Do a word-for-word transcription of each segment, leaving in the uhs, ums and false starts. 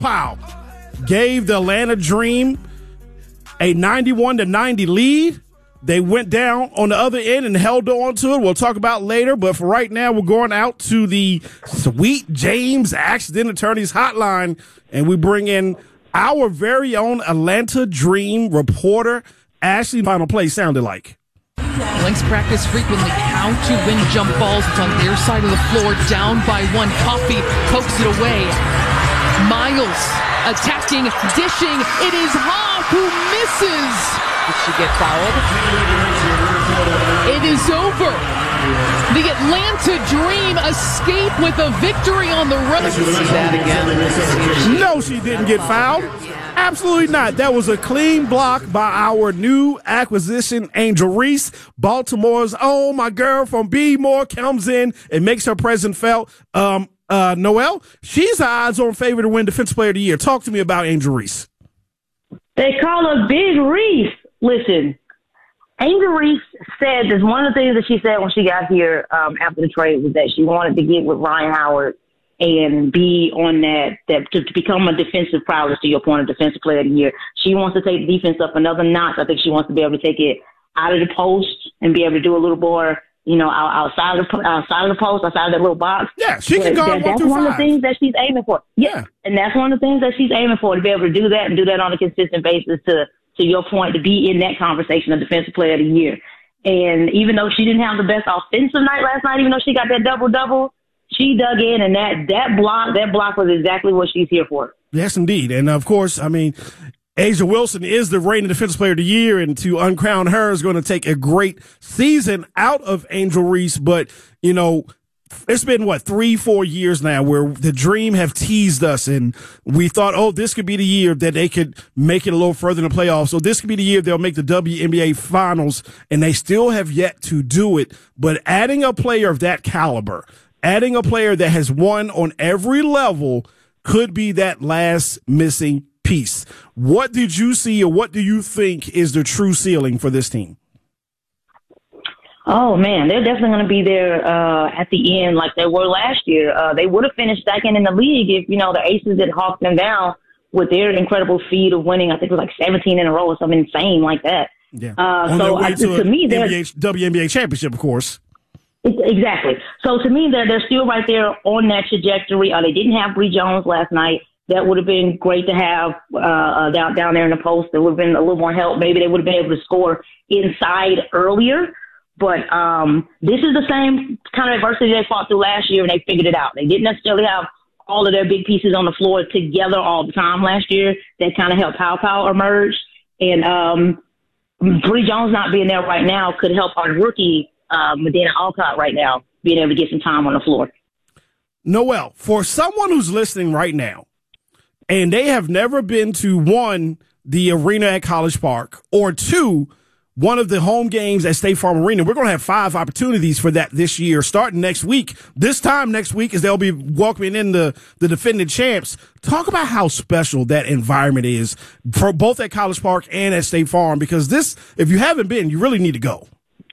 pow, gave the Atlanta Dream a ninety-one to ninety lead. They went down on the other end and held on to it. We'll talk about later, but for right now, we're going out to the Sweet James Accident Attorneys Hotline, and we bring in our very own Atlanta Dream reporter, Ashley. Final play sounded like. Lynx practice frequently how to win jump balls. It's on their side of the floor, down by one. Coffee pokes it away. Miles attacking, dishing. It is Hoff who misses. Did she get fouled? It is over. The Atlanta Dream escape with a victory on the road. Let's see that again. No, she didn't get fouled. Absolutely not. That was a clean block by our new acquisition, Angel Reese. Baltimore's own, my girl from B More, comes in and makes her presence felt. Um, uh, Noel, she's the odds-on favorite to win Defensive Player of the Year. Talk to me about Angel Reese. They call her Big Reese. Listen, Angel Reese said that one of the things that she said when she got here um, after the trade was that she wanted to get with Ryan Howard and be on that, that to, to become a defensive prowess, to your point, a defensive player of the year. She wants to take the defense up another notch. I think she wants to be able to take it out of the post and be able to do a little more, you know, outside of the, outside of the post, outside of that little box. Yeah, she can go that, That's one five. of the things that she's aiming for. Yeah. yeah, and that's one of the things that she's aiming for, to be able to do that and do that on a consistent basis, to to your point, to be in that conversation of defensive player of the year. And even though she didn't have the best offensive night last night, even though she got that double-double, she dug in, and that, that block, that block was exactly what she's here for. Yes, indeed. And, of course, I mean, A'ja Wilson is the reigning defensive player of the year, and to uncrown her is going to take a great season out of Angel Reese. But, you know, it's been, what, three, four years now where the Dream have teased us, and we thought, oh, this could be the year that they could make it a little further in the playoffs. So this could be the year they'll make the W N B A Finals, and they still have yet to do it. But adding a player of that caliber, adding a player that has won on every level, could be that last missing piece. What did you see, or what do you think is the true ceiling for this team? Oh, man, they're definitely going to be there uh, at the end like they were last year. Uh, they would have finished second in the league if, you know, the Aces had hawked them down with their incredible feat of winning. I think it was like seventeen in a row or something insane like that. Yeah. Uh, so I, to, to me, they're N B A, W N B A championship, of course. Exactly. So to me, they're, they're still right there on that trajectory. Uh, they didn't have Bree Jones last night. That would have been great to have uh, uh, down, down there in the post. There would have been a little more help. Maybe they would have been able to score inside earlier. But um, this is the same kind of adversity they fought through last year, and they figured it out. They didn't necessarily have all of their big pieces on the floor together all the time last year. That kind of helped Pow Pow emerge. And um, Bree Jones not being there right now could help our rookie, uh, Medina Alcott, right now, being able to get some time on the floor. Noel, for someone who's listening right now, and they have never been to, one, the arena at College Park, or two, one of the home games at State Farm Arena. We're going to have five opportunities for that this year, starting next week. This time next week, as they'll be welcoming in the, the defending champs. Talk about how special that environment is for both at College Park and at State Farm, because this, if you haven't been, you really need to go.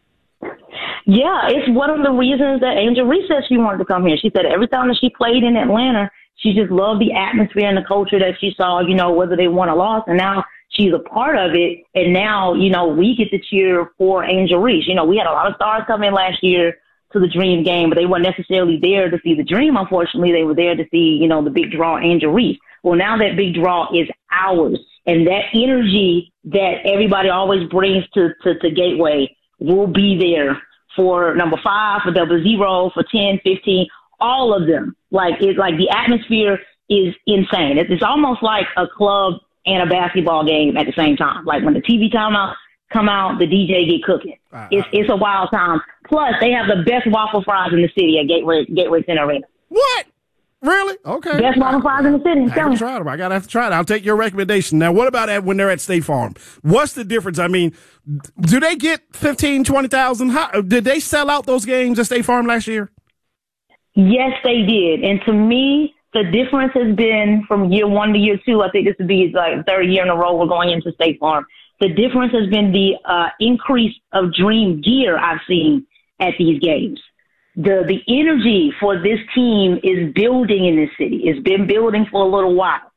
Yeah, it's one of the reasons that Angel Reese said she wanted to come here. She said every time that she played in Atlanta, she just loved the atmosphere and the culture that she saw, you know, whether they won or lost. And now she's a part of it. And now, you know, we get to cheer for Angel Reese. You know, we had a lot of stars come in last year to the Dream game, but they weren't necessarily there to see the Dream. Unfortunately, they were there to see, you know, the big draw, Angel Reese. Well, now that big draw is ours. And that energy that everybody always brings to, to, to Gateway will be there for number five, for double zero, for ten, fifteen, all of them. Like, it's like the atmosphere is insane. It's, it's almost like a club and a basketball game at the same time. Like when the T V timeouts come out, the D J get cooking. Uh, it's it's a wild time. Plus, they have the best waffle fries in the city at Gateway Gateway Center Arena. What? Really? Okay. Best waffle fries in the city. I gotta try them. I gotta have to try it. I'll take your recommendation. Now, what about at, when they're at State Farm? What's the difference? I mean, do they get fifteen, twenty thousand? How, did they sell out those games at State Farm last year? Yes, they did. And to me, the difference has been from year one to year two. I think this would be like third year in a row we're going into State Farm. The difference has been the uh, increase of Dream gear I've seen at these games. The the energy for this team is building in this city. It's been building for a little while.